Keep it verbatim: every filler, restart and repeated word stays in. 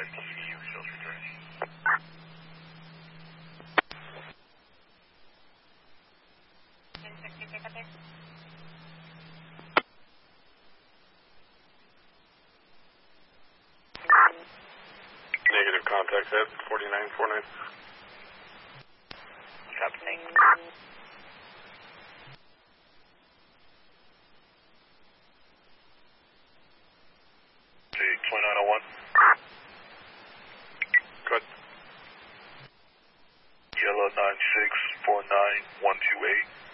T C U, Sales return. Negative, contact head, forty-nine forty-nine. Happening. twenty-nine oh one. Good. Yellow nine six four nine one two eight.